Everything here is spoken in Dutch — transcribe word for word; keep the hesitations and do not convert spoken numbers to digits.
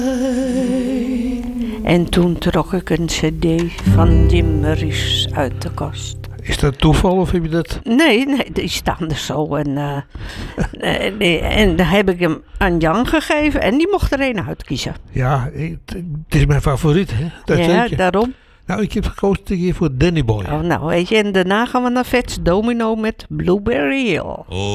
En toen trok ik een cd van Jim Maurice uit de kast. Is dat toeval of heb je dat... Nee, nee, die staan er zo. En, uh, uh, die, en daar heb ik hem aan Jan gegeven en die mocht er een uitkiezen. Ja, het, het is mijn favoriet, hè? Dat ja, weet je. daarom. Nou, ik heb gekozen hier voor Danny Boy. Oh, nou, weet je, en daarna gaan we naar Vets Domino met Blueberry Hill. Oh.